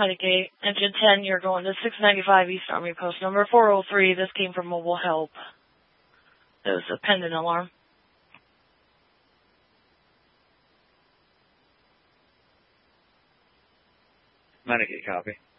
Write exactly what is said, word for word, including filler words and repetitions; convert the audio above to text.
Medicaid. Engine ten, you're going to six ninety-five East Army Post number four oh three. This came from Mobile Help. There's a pendant alarm. Medicaid copy.